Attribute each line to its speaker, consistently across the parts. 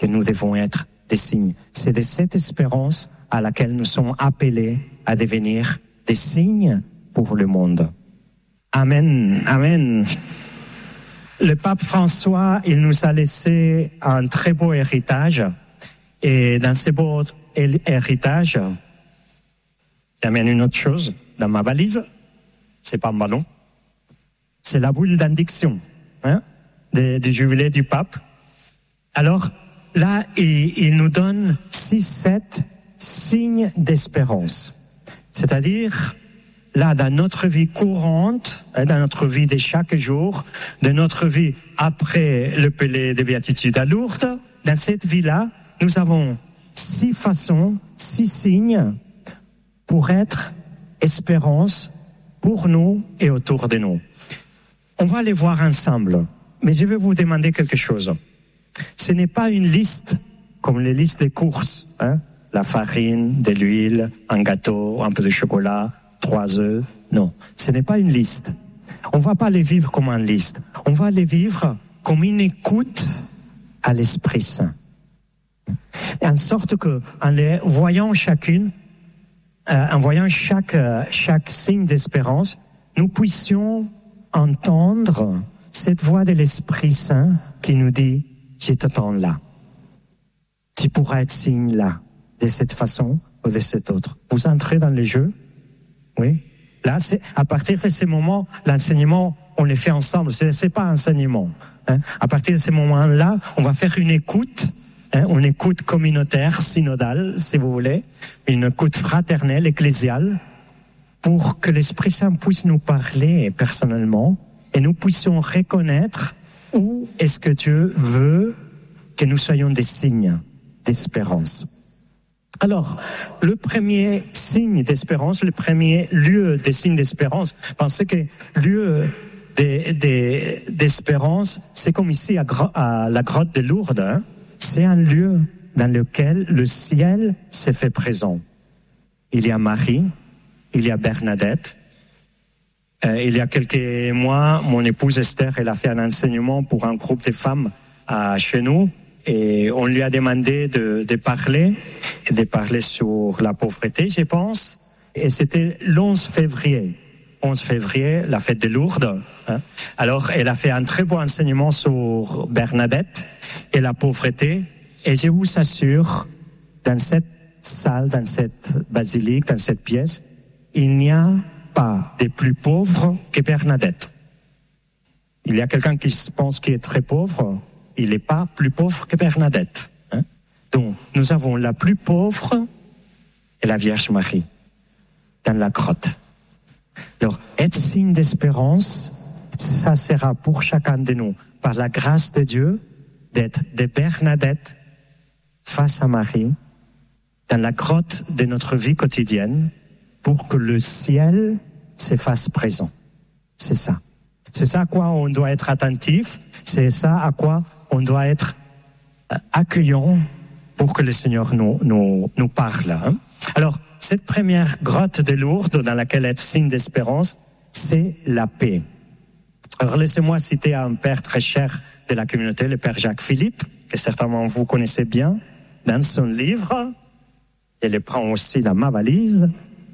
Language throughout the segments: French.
Speaker 1: que nous devons être des signes. C'est de cette espérance à laquelle nous sommes appelés à devenir des signes pour le monde. Amen, amen. Le pape François, il nous a laissé un très beau héritage. Et dans ce beau héritage, j'amène une autre chose dans ma valise. C'est pas un ballon. C'est la boule d'indiction, du jubilé du pape. Alors, là, il nous donne 6-7 signes d'espérance. C'est-à-dire, là, dans notre vie courante, dans notre vie de chaque jour, de notre vie après le Pélé de Béatitude à Lourdes, dans cette vie-là, nous avons 6 façons, 6 signes pour être espérance pour nous et autour de nous. On va les voir ensemble, mais je vais vous demander quelque chose. Ce n'est pas une liste comme les listes des courses, la farine, de l'huile, un gâteau, un peu de chocolat, 3 œufs. Non, ce n'est pas une liste. On ne va pas les vivre comme une liste. On va les vivre comme une écoute à l'Esprit Saint. En sorte que, en les voyant chacune, en voyant chaque signe d'espérance, nous puissions entendre cette voix de l'Esprit Saint qui nous dit « Je t'attends là. Tu pourras être signe là, de cette façon ou de cette autre. » Vous entrez dans le jeu? Oui. Là, à partir de ce moment, l'enseignement, on le fait ensemble. C'est pas un enseignement. À partir de ce moment-là, on va faire une écoute communautaire, synodale, si vous voulez, une écoute fraternelle, ecclésiale, pour que l'Esprit Saint puisse nous parler personnellement et nous puissions reconnaître où est-ce que Dieu veut que nous soyons des signes d'espérance. Alors, le premier signe d'espérance, le premier lieu des signes d'espérance, parce que lieu d'espérance, c'est comme ici à la grotte de Lourdes, c'est un lieu dans lequel le ciel s'est fait présent. Il y a Marie, il y a Bernadette. Il y a quelques mois, mon épouse Esther, elle a fait un enseignement pour un groupe de femmes chez nous. Et on lui a demandé de parler sur la pauvreté, je pense. Et c'était l'11 février. 11 février, la fête de Lourdes. Alors, elle a fait un très beau enseignement sur Bernadette et la pauvreté. Et je vous assure, dans cette salle, dans cette basilique, dans cette pièce, il n'y a pas de plus pauvres que Bernadette. Il y a quelqu'un qui pense qu'il est très pauvre. Il n'est pas plus pauvre que Bernadette. Donc, nous avons la plus pauvre et la Vierge Marie dans la grotte. Alors, être signe d'espérance, ça sera pour chacun de nous, par la grâce de Dieu, d'être des Bernadette face à Marie, dans la grotte de notre vie quotidienne, pour que le ciel se fasse présent. C'est ça. C'est ça à quoi on doit être attentif, c'est ça à quoi on doit être accueillant pour que le Seigneur nous parle. Alors, cette première grotte de Lourdes dans laquelle être signe d'espérance, c'est la paix. Alors, laissez-moi citer un père très cher de la communauté, le père Jacques Philippe, que certainement vous connaissez bien, dans son livre. Je le prends aussi dans ma valise.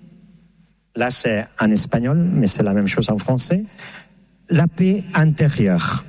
Speaker 1: Là, c'est en espagnol, mais c'est la même chose en français. La paix intérieure.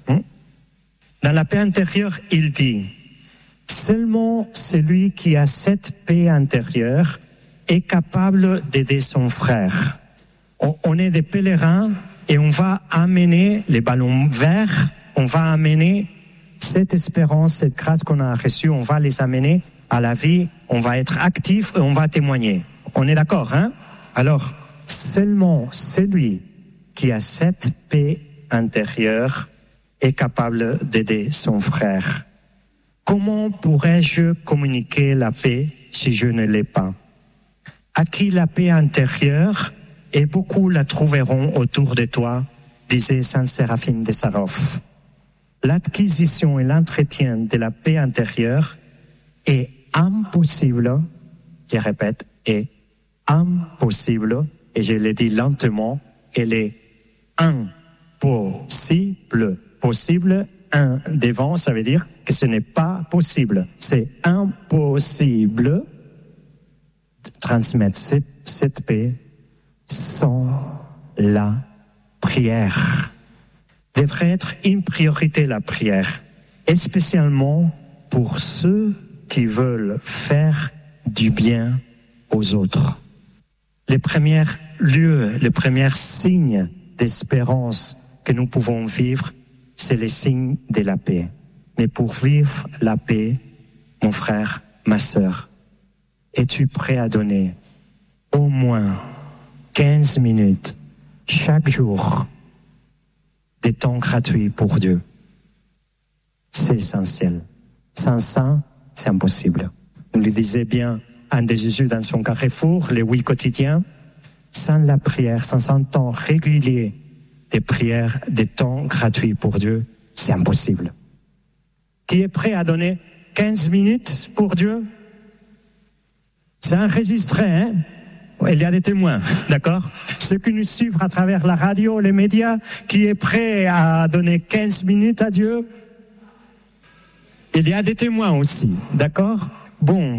Speaker 1: Dans la paix intérieure, il dit « Seulement celui qui a cette paix intérieure est capable d'aider son frère. » On est des pèlerins et on va amener les ballons verts, on va amener cette espérance, cette grâce qu'on a reçue, on va les amener à la vie, on va être actifs et on va témoigner. On est d'accord, Alors, seulement celui qui a cette paix intérieure est capable d'aider son frère. Comment pourrais-je communiquer la paix si je ne l'ai pas? Acquis la paix intérieure, et beaucoup la trouveront autour de toi, disait saint Séraphine de Sarov. L'acquisition et l'entretien de la paix intérieure est impossible, je répète, est impossible, et je le dis lentement, elle est impossible. Possible, un devant, ça veut dire que ce n'est pas possible. C'est impossible de transmettre cette paix sans la prière. Devrait être une priorité, la prière, et spécialement pour ceux qui veulent faire du bien aux autres. Les premiers lieux, les premiers signes d'espérance que nous pouvons vivre, c'est les signes de la paix. Mais pour vivre la paix, mon frère, ma sœur, es-tu prêt à donner au moins 15 minutes chaque jour de temps gratuits pour Dieu? C'est essentiel. Sans ça, c'est impossible. Nous le disait bien un de Jésus dans son carrefour, les 8 quotidiens. Sans la prière, sans un temps régulier de prière, de temps gratuits pour Dieu, c'est impossible. Qui est prêt à donner 15 minutes pour Dieu? C'est enregistré, hein? Il y a des témoins, d'accord? Ceux qui nous suivent à travers la radio, les médias, qui est prêt à donner 15 minutes à Dieu? Il y a des témoins aussi, d'accord? Bon.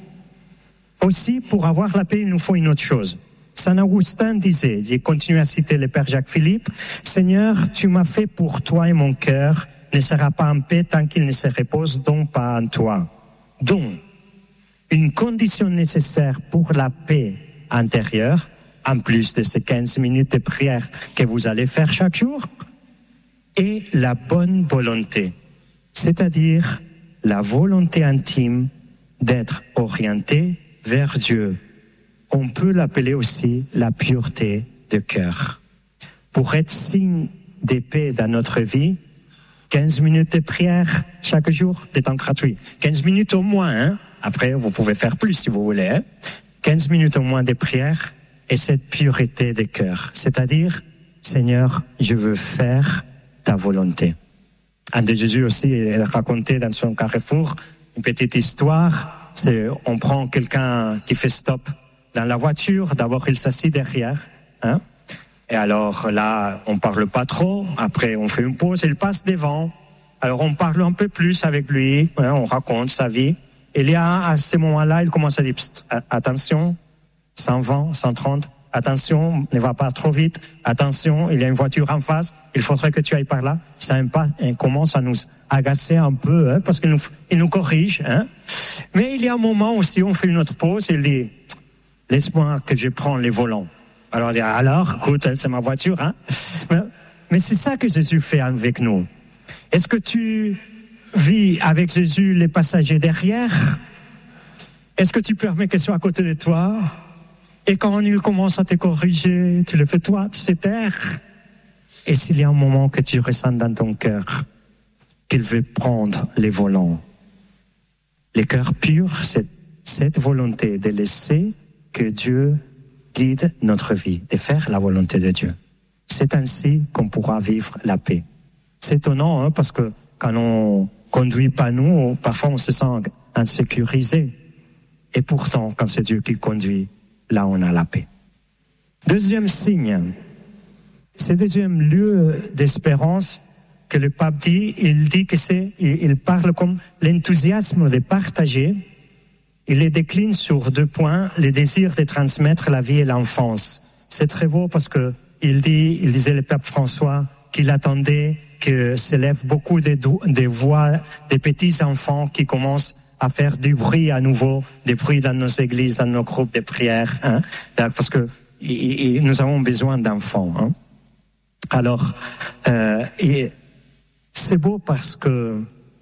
Speaker 1: Aussi, pour avoir la paix, il nous faut une autre chose. Saint Augustin disait, j'ai continué à citer le Père Jacques Philippe, « Seigneur, tu m'as fait pour toi et mon cœur ne sera pas en paix tant qu'il ne se repose donc pas en toi. » Donc, une condition nécessaire pour la paix intérieure, en plus de ces 15 minutes de prière que vous allez faire chaque jour, est la bonne volonté, c'est-à-dire la volonté intime d'être orienté vers Dieu. On peut l'appeler aussi la pureté de cœur. Pour être signe de paix dans notre vie, 15 minutes de prière chaque jour, des temps gratuits. 15 minutes au moins, hein? Après, vous pouvez faire plus si vous voulez. Hein? 15 minutes au moins de prière et cette pureté de cœur. C'est-à-dire, Seigneur, je veux faire ta volonté. Un de Jésus aussi racontait dans son carrefour une petite histoire. C'est, on prend quelqu'un qui fait stop dans la voiture. D'abord, il s'assit derrière. Hein? Et alors là, on parle pas trop. Après, on fait une pause. Il passe devant. Alors, on parle un peu plus avec lui. Hein? On raconte sa vie. Et là, à ce moment-là, il commence à dire, attention, 120, 130, attention, ne va pas trop vite, attention, il y a une voiture en face, il faudrait que tu ailles par là. Ça commence à nous agacer un peu, hein, parce qu'il nous corrige. Hein. Mais il y a un moment aussi, on fait une autre pause, il dit, laisse-moi que je prenne les volants. Alors, on dit, alors, écoute, c'est ma voiture. Hein. Mais c'est ça que Jésus fait avec nous. Est-ce que tu vis avec Jésus les passagers derrière? Est-ce que tu permets qu'ils soient à côté de toi? Et quand il commence à te corriger, tu le fais toi, tu sais taire. Et s'il y a un moment que tu ressens dans ton cœur qu'il veut prendre les volants, le cœur pur, c'est cette volonté de laisser que Dieu guide notre vie, de faire la volonté de Dieu. C'est ainsi qu'on pourra vivre la paix. C'est étonnant, hein, parce que quand on conduit pas nous, parfois on se sent insécurisé. Et pourtant, quand c'est Dieu qui conduit, là on a la paix. Deuxième signe, c'est deuxième lieu d'espérance que le pape dit. Il dit que il parle comme l'enthousiasme de partager. Il les décline sur 2 points, le désir de transmettre la vie et l'enfance. C'est très beau parce que il disait le pape François qu'il attendait que s'élèvent beaucoup de voix des petits enfants qui commencent à faire du bruit à nouveau, des bruits dans nos églises, dans nos groupes de prière, hein, parce que nous avons besoin d'enfants. Hein. Alors, et c'est beau parce que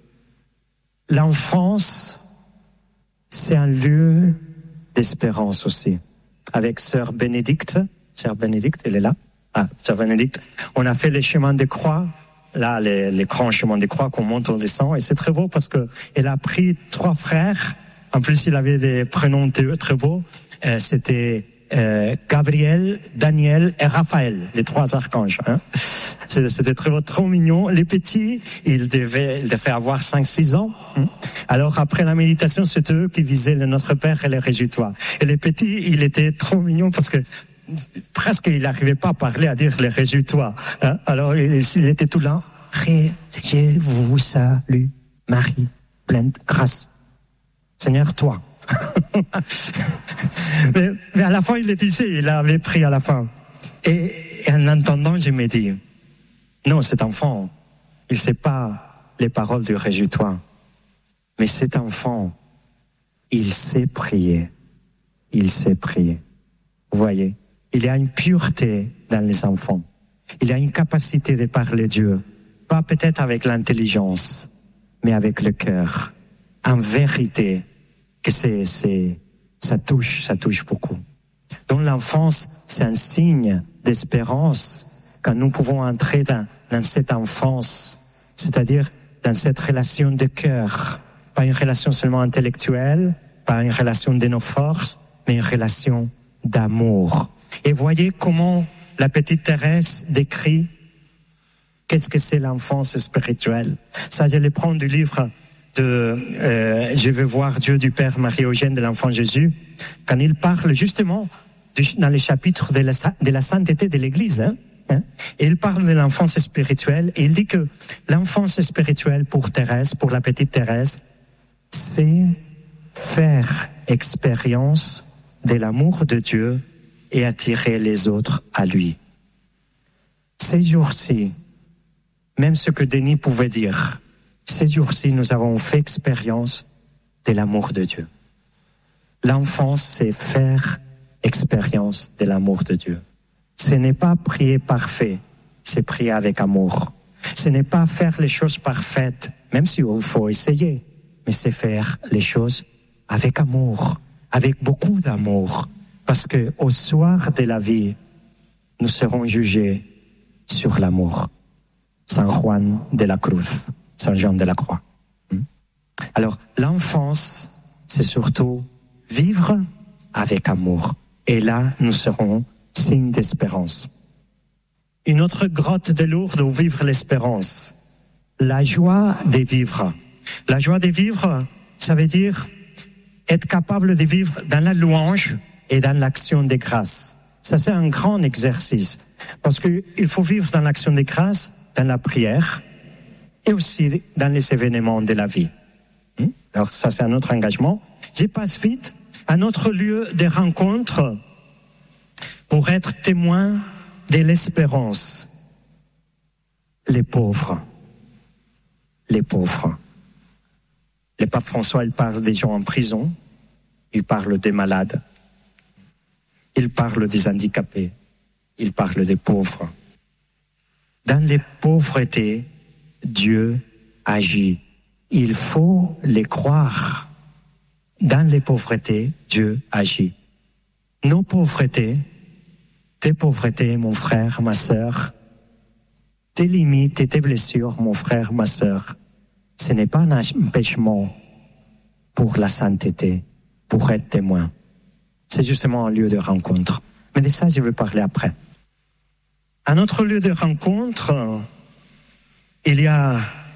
Speaker 1: l'enfance, c'est un lieu d'espérance aussi. Avec Sœur Bénédicte, elle est là. Ah, Sœur Bénédicte, on a fait les chemins de croix. Là, les grands chemins de croix qu'on monte, on descend, et c'est très beau parce que elle a pris 3 frères. En plus, il avait des prénoms très beaux. C'était Gabriel, Daniel et Raphaël, les 3 archanges. Hein. C'était très beau, trop mignon. Les petits, ils devraient avoir 5-6 ans. Alors après la méditation, c'était eux qui disaient le Notre Père et le Réjouis-toi. Et les petits, il était trop mignon parce que presque il n'arrivait pas à parler, à dire le Réjouis-toi. Hein? Alors il était tout là. Je vous salue, Marie, pleine de grâce. Seigneur, toi. mais à la fin, il le disait, il l'avait pris à la fin. Et en l'entendant, je me dis, non, cet enfant, il ne sait pas les paroles du réjouis-toi. Mais cet enfant, il sait prier. Il sait prier. Vous voyez, il y a une pureté dans les enfants. Il y a une capacité de parler Dieu. Pas peut-être avec l'intelligence, mais avec le cœur. En vérité, que ça touche beaucoup. Donc l'enfance, c'est un signe d'espérance quand nous pouvons entrer dans cette enfance, c'est-à-dire dans cette relation de cœur, pas une relation seulement intellectuelle, pas une relation de nos forces, mais une relation d'amour. Et voyez comment la petite Thérèse décrit qu'est-ce que c'est l'enfance spirituelle. Ça, je le prends du livre de Je veux voir Dieu du Père Marie-Eugène de l'Enfant Jésus, quand il parle justement dans les chapitres de la sainteté de l'Église. Et il parle de l'enfance spirituelle et il dit que l'enfance spirituelle pour Thérèse, pour la petite Thérèse, c'est faire expérience de l'amour de Dieu et attirer les autres à lui. Ces jours-ci, même ce que Denis pouvait dire, ces jours-ci, nous avons fait expérience de l'amour de Dieu. L'enfance, c'est faire expérience de l'amour de Dieu. Ce n'est pas prier parfait, c'est prier avec amour. Ce n'est pas faire les choses parfaites, même s'il faut essayer, mais c'est faire les choses avec amour, avec beaucoup d'amour. Parce que au soir de la vie, nous serons jugés sur l'amour. Saint Juan de la Cruz, Saint Jean de la Croix. Alors, l'enfance, c'est surtout vivre avec amour. Et là, nous serons signe d'espérance. Une autre grotte de Lourdes où vivre l'espérance. La joie de vivre. La joie de vivre, ça veut dire être capable de vivre dans la louange et dans l'action de grâce. Ça, c'est un grand exercice. Parce qu'il faut vivre dans l'action de grâce, dans la prière, et aussi dans les événements de la vie. Alors ça, c'est un autre engagement. Je passe vite. Un autre lieu de rencontre pour être témoin de l'espérance. Les pauvres. Les pauvres. Le pape François, il parle des gens en prison, il parle des malades, il parle des handicapés, il parle des pauvres. Dans les pauvretés, Dieu agit. Il faut les croire. Dans les pauvretés, Dieu agit. Nos pauvretés, tes pauvretés, mon frère, ma sœur, tes limites et tes blessures, mon frère, ma sœur, ce n'est pas un empêchement pour la sainteté, pour être témoin. C'est justement un lieu de rencontre. Mais de ça, je vais parler après. Un autre lieu de rencontre, il y a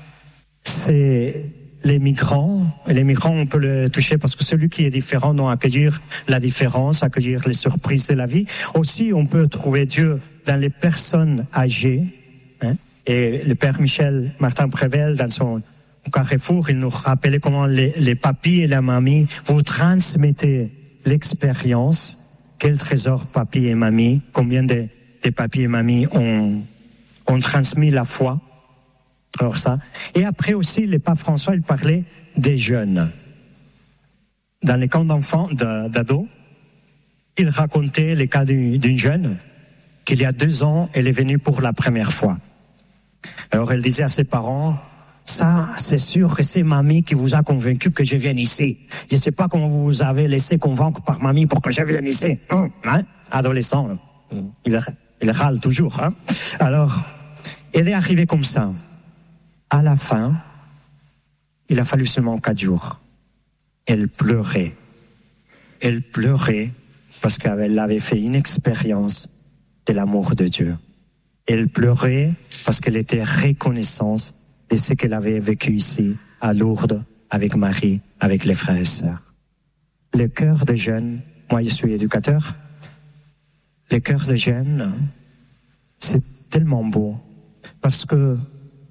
Speaker 1: les migrants. Et les migrants, on peut le toucher parce que celui qui est différent doit accueillir la différence, accueillir les surprises de la vie. Aussi, on peut trouver Dieu dans les personnes âgées. Et le père Michel Martin Prével, dans son Carrefour, il nous rappelait comment les papis et la mamie vous transmettez l'expérience. Quel trésor papis et mamie, combien de papis et mamies ont transmis la foi. Alors ça. Et après aussi, le pape François, il parlait des jeunes. Dans les camps d'enfants, d'ados, il racontait les cas d'une jeune qu'il y a 2 ans, elle est venue pour la première fois. Alors elle disait à ses parents, ça, c'est sûr que c'est mamie qui vous a convaincu que je vienne ici. Je ne sais pas comment vous vous avez laissé convaincre par mamie pour que je vienne ici. Adolescent, il râle toujours. Alors, elle est arrivée comme ça. À la fin, il a fallu seulement 4 jours. Elle pleurait. Elle pleurait parce qu'elle avait fait une expérience de l'amour de Dieu. Elle pleurait parce qu'elle était reconnaissante de ce qu'elle avait vécu ici, à Lourdes, avec Marie, avec les frères et sœurs. Le cœur des jeunes, moi je suis éducateur, le cœur des jeunes, c'est tellement beau parce que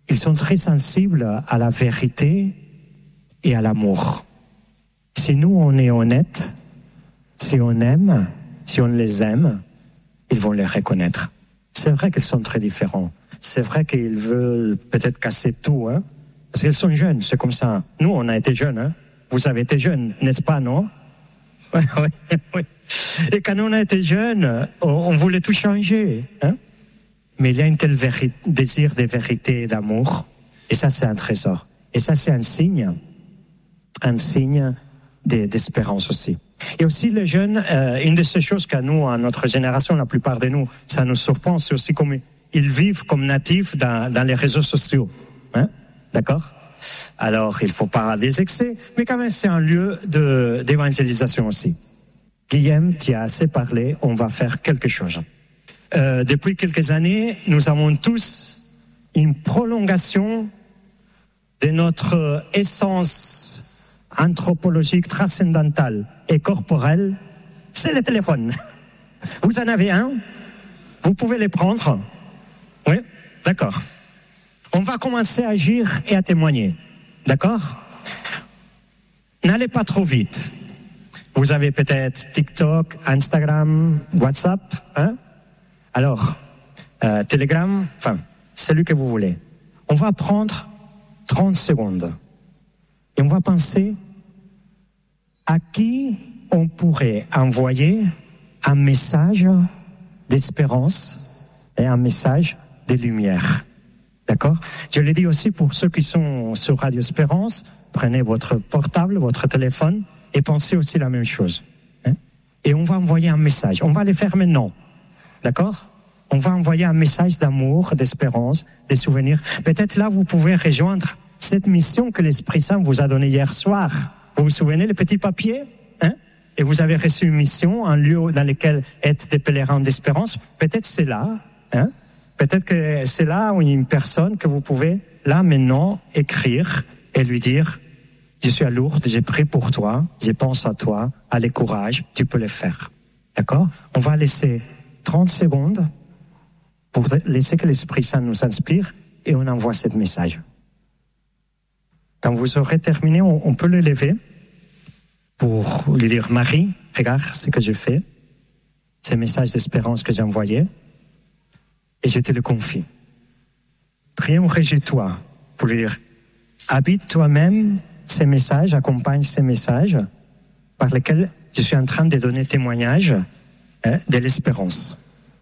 Speaker 1: ils sont très sensibles à la vérité et à l'amour. Si nous, on est honnête, si on aime, si on les aime, ils vont les reconnaître. C'est vrai qu'ils sont très différents. C'est vrai qu'ils veulent peut-être casser tout, hein, parce qu'ils sont jeunes, c'est comme ça. Nous, on a été jeunes, hein. Vous avez été jeunes, n'est-ce pas, non? Oui. Et quand on a été jeunes, on voulait tout changer, hein. Mais il y a un tel désir de vérité et d'amour, et ça, c'est un trésor. Et ça, c'est un signe d'espérance aussi. Et aussi les jeunes, une de ces choses qu'à nous, à notre génération, la plupart de nous, ça nous surprend, c'est aussi comme ils vivent comme natifs dans les réseaux sociaux, hein, d'accord? Alors, il ne faut pas des excès, mais quand même, c'est un lieu d'évangélisation aussi. Guillaume, tu as assez parlé, on va faire quelque chose. Depuis quelques années, nous avons tous une prolongation de notre essence anthropologique, transcendantale et corporelle, c'est le téléphone. Vous en avez un? Vous pouvez les prendre? Oui? D'accord. On va commencer à agir et à témoigner. D'accord? N'allez pas trop vite. Vous avez peut-être TikTok, Instagram, WhatsApp, hein? Alors, Telegram, enfin, celui que vous voulez. On va prendre 30 secondes et on va penser à qui on pourrait envoyer un message d'espérance et un message de lumière. D'accord? Je le dis aussi pour ceux qui sont sur Radio Espérance, prenez votre portable, votre téléphone et pensez aussi la même chose. Hein? Et on va envoyer un message. On va le faire maintenant. D'accord? On va envoyer un message d'amour, d'espérance, de souvenirs. Peut-être là, vous pouvez rejoindre cette mission que l'Esprit Saint vous a donnée hier soir. Vous vous souvenez, le petit papier, hein? Et vous avez reçu une mission, un lieu dans lequel être des pèlerins d'espérance. Peut-être c'est là, hein? Peut-être que c'est là où il y a une personne que vous pouvez, là, maintenant, écrire et lui dire, je suis à Lourdes, j'ai prié pour toi, je pense à toi, allez, courage, tu peux le faire. D'accord? On va laisser 30 secondes pour laisser que l'Esprit Saint nous inspire et on envoie ce message. Quand vous aurez terminé, on peut le lever pour lui dire, Marie, regarde ce que j'ai fait, ce message d'espérance que j'ai envoyé, et je te le confie. Rien, réjouis-toi pour lui dire, habite toi-même ces messages, accompagne ces messages par lesquels je suis en train de donner témoignage de l'espérance.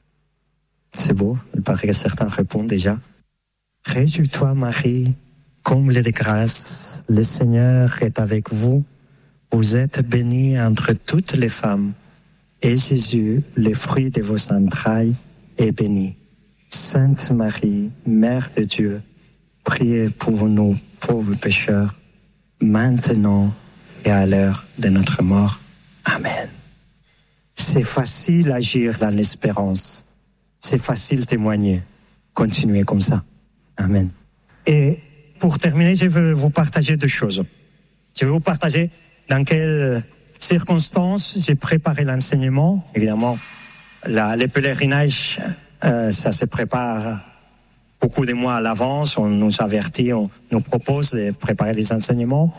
Speaker 1: C'est beau, il paraît que certains répondent déjà. Réjouis-toi, Marie, comble de grâce, le Seigneur est avec vous. Vous êtes bénie entre toutes les femmes, et Jésus, le fruit de vos entrailles, est béni. Sainte Marie, Mère de Dieu, priez pour nous pauvres pécheurs, maintenant et à l'heure de notre mort. Amen. C'est facile d'agir dans l'espérance. C'est facile de témoigner. Continuez comme ça. Amen. Et pour terminer, je veux vous partager deux choses. Je vais vous partager dans quelles circonstances j'ai préparé l'enseignement. Évidemment, les pèlerinages, ça se prépare beaucoup de mois à l'avance. On nous avertit, on nous propose de préparer les enseignements.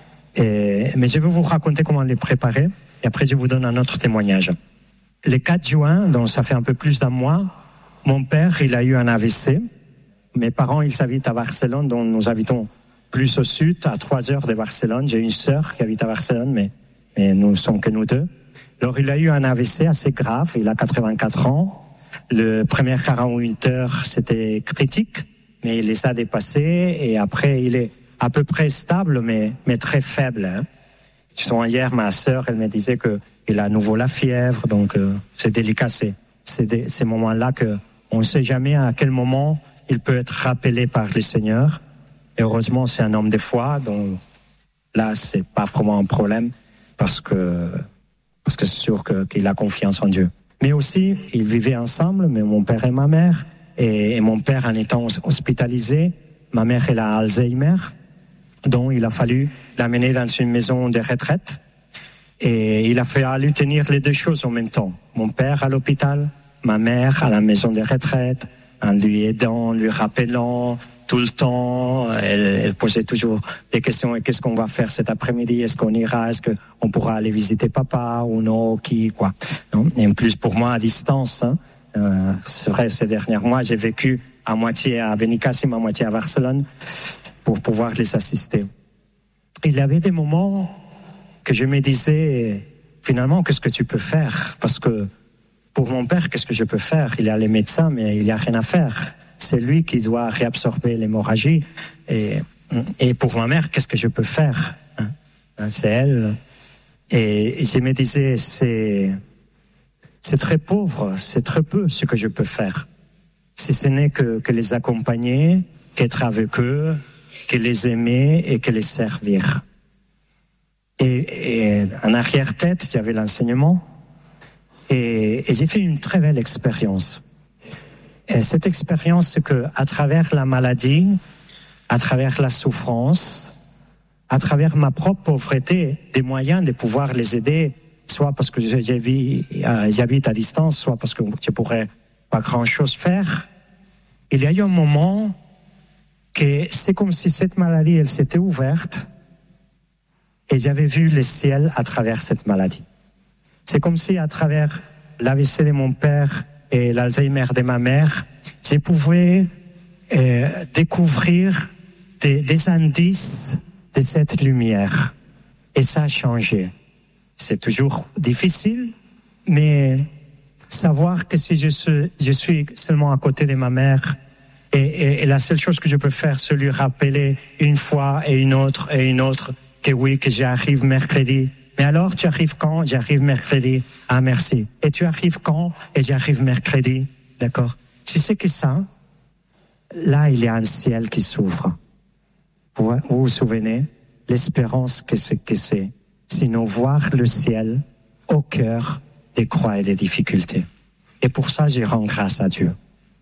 Speaker 1: Mais je vais vous raconter comment les préparer. Et après, je vous donne un autre témoignage. Le 4 juin, donc ça fait un peu plus d'un mois, mon père, il a eu un AVC. Mes parents, ils habitent à Barcelone, donc nous habitons plus au sud, à 3 heures de Barcelone. J'ai une sœur qui habite à Barcelone, mais nous ne sommes que nous deux. Alors, il a eu un AVC assez grave, il a 84 ans. Le premier 48 heures, c'était critique, mais il les a dépassés. Et après, il est à peu près stable, mais très faible. Hein. Justement, hier, ma sœur, elle me disait qu'il a à nouveau la fièvre, donc c'est délicat. C'est ces moments-là qu'on ne sait jamais à quel moment il peut être rappelé par le Seigneur. Et heureusement, c'est un homme de foi, donc là, c'est pas vraiment un problème, parce que c'est sûr qu'il a confiance en Dieu. Mais aussi, ils vivaient ensemble, mais mon père et ma mère, et mon père en étant hospitalisé, ma mère elle a Alzheimer, donc il a fallu l'amener dans une maison de retraite, et il a fallu tenir les deux choses en même temps. Mon père à l'hôpital, ma mère à la maison de retraite, en lui aidant, lui rappelant tout le temps. Elle posait toujours des questions. Qu'est-ce qu'on va faire cet après-midi? Est-ce qu'on ira? Est-ce qu'on pourra aller visiter papa ou non? Qui, quoi? Non? Et en plus, pour moi, à distance, hein, c'est vrai, ces derniers mois, j'ai vécu à moitié à Benicassim, à moitié à Barcelone, pour pouvoir les assister. Il y avait des moments que je me disais, finalement, qu'est-ce que tu peux faire? Parce que pour mon père, qu'est-ce que je peux faire? Il y a les médecins, mais il n'y a rien à faire. C'est lui qui doit réabsorber l'hémorragie. Et pour ma mère, qu'est-ce que je peux faire? C'est elle. Et je me disais, c'est très pauvre, c'est très peu ce que je peux faire. Si ce n'est que les accompagner, qu'être avec eux, que les aimer et que les servir. Et en arrière-tête, j'avais l'enseignement. Et j'ai fait une très belle expérience. Et cette expérience, c'est que à travers la maladie, à travers la souffrance, à travers ma propre pauvreté, des moyens de pouvoir les aider, soit parce que j'habite à distance, soit parce que je pourrais pas grand-chose faire. Il y a eu un moment que c'est comme si cette maladie, elle s'était ouverte et j'avais vu le ciel à travers cette maladie. C'est comme si à travers l'AVC de mon père et l'Alzheimer de ma mère, je pouvais découvrir des indices de cette lumière. Et ça a changé. C'est toujours difficile, mais savoir que si je suis seulement à côté de ma mère, et la seule chose que je peux faire, c'est lui rappeler une fois et une autre que oui, que j'arrive mercredi. Mais alors, tu arrives quand? J'arrive mercredi. Ah, merci. Et tu arrives quand? Et j'arrive mercredi. D'accord? Si c'est que ça, là, il y a un ciel qui s'ouvre. Vous vous souvenez? L'espérance que c'est. Sinon, voir le ciel au cœur des croix et des difficultés. Et pour ça, je rends grâce à Dieu.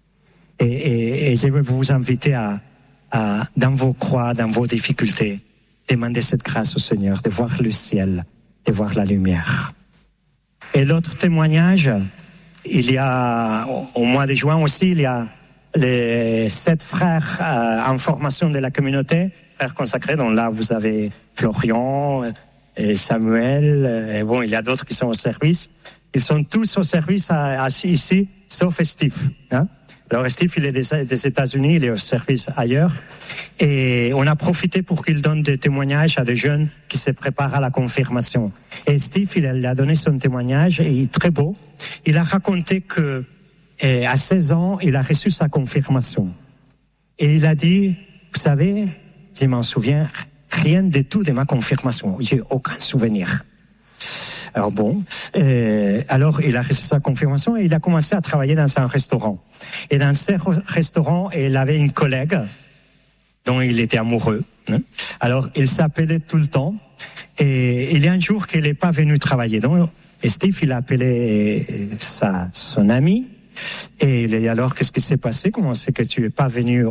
Speaker 1: Et je veux vous inviter à, dans vos croix, dans vos difficultés, demander cette grâce au Seigneur, de voir le ciel, de voir la lumière. Et l'autre témoignage, il y a, au mois de juin aussi, il y a les 7 frères en formation de la communauté, frères consacrés, dont là vous avez Florian et Samuel, et bon, il y a d'autres qui sont au service. Ils sont tous au service ici, sauf Steve. Hein? Alors Steve, il est des États-Unis, il est au service ailleurs. Et on a profité pour qu'il donne des témoignages à des jeunes qui se préparent à la confirmation. Et Steve, il a donné son témoignage, et il est très beau. Il a raconté que à 16 ans, il a reçu sa confirmation. Et il a dit, vous savez, je m'en souviens rien du tout de ma confirmation. J'ai aucun souvenir. Alors bon, alors il a reçu sa confirmation et il a commencé à travailler dans un restaurant. Et dans ce restaurant, il avait une collègue dont il était amoureux. Alors il s'appelait tout le temps. Et il y a un jour qu'il n'est pas venu travailler. Donc Steve, il a appelé son ami. Et il a dit, alors qu'est-ce qui s'est passé? Comment c'est que tu n'es pas venu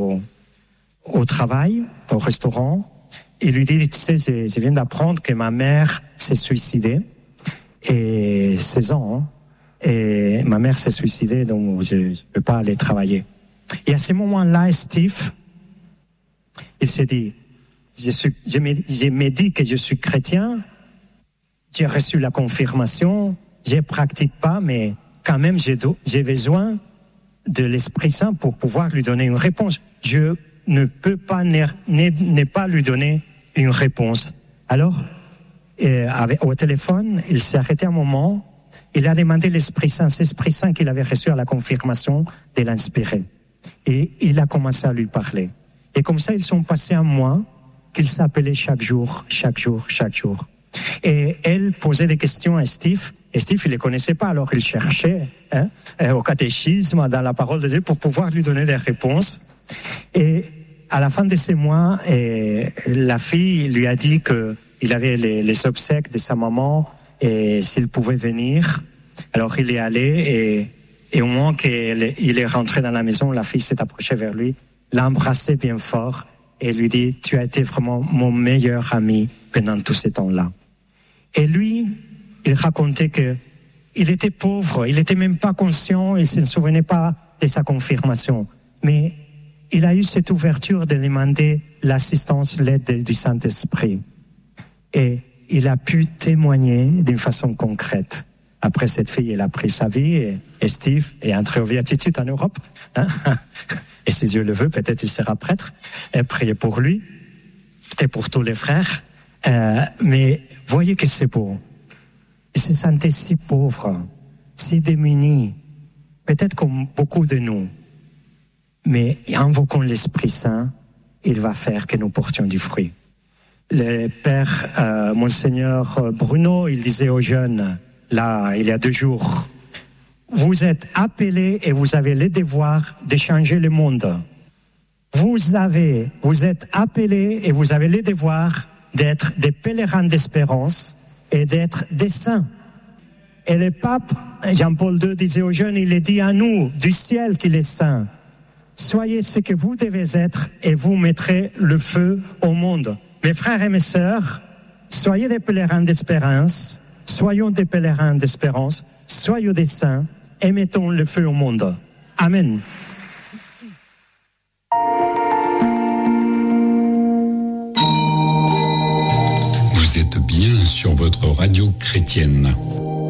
Speaker 1: au travail, au restaurant? Il lui dit, tu sais, je viens d'apprendre que ma mère s'est suicidée. Et 16 ans, hein, et ma mère s'est suicidée, donc je ne peux pas aller travailler. Et à ce moment-là, Steve, il s'est dit, je me dis que je suis chrétien, j'ai reçu la confirmation, je ne pratique pas, mais quand même j'ai besoin de l'Esprit Saint pour pouvoir lui donner une réponse. Je ne peux pas ne pas lui donner une réponse. Alors, au téléphone, il s'est arrêté un moment, il a demandé l'Esprit Saint, cet Esprit Saint qu'il avait reçu à la confirmation, de l'inspirer. Et il a commencé à lui parler. Et comme ça, ils sont passés un mois qu'il s'appelait chaque jour. Et elle posait des questions à Steve, et Steve, il ne les connaissait pas, alors il cherchait au catéchisme, dans la parole de Dieu, pour pouvoir lui donner des réponses. Et à la fin de ces mois, la fille lui a dit qu'il avait les obsèques de sa maman et s'il pouvait venir. Alors il est allé et au moment qu'il est rentré dans la maison, la fille s'est approchée vers lui, l'a embrassé bien fort et lui dit, tu as été vraiment mon meilleur ami pendant tout ce temps-là. Et lui, il racontait que il était pauvre, il n'était même pas conscient, il ne se souvenait pas de sa confirmation. Mais il a eu cette ouverture de demander l'assistance, l'aide du Saint-Esprit. Et il a pu témoigner d'une façon concrète. Après, cette fille, elle a pris sa vie et Steve est entré aux béatitudes en Europe. Hein? Et si Dieu le veut, peut-être il sera prêtre. Et priez pour lui et pour tous les frères. Mais voyez que c'est beau. Il se sentait si pauvre, si démuni, peut-être comme beaucoup de nous. Mais invoquons l'Esprit Saint, il va faire que nous portions du fruit. Le père Monseigneur Bruno, il disait aux jeunes, là, il y a 2 jours, vous êtes appelés et vous avez le devoir de changer le monde. Vous êtes appelés et vous avez le devoir d'être des pèlerins d'espérance et d'être des saints. Et le pape Jean-Paul II disait aux jeunes, il est dit à nous, du ciel qu'il est saint. Soyez ce que vous devez être et vous mettrez le feu au monde. Mes frères et mes sœurs, soyez des pèlerins d'espérance, soyons des pèlerins d'espérance, soyons des saints et mettons le feu au monde. Amen.
Speaker 2: Vous êtes bien sur votre radio chrétienne.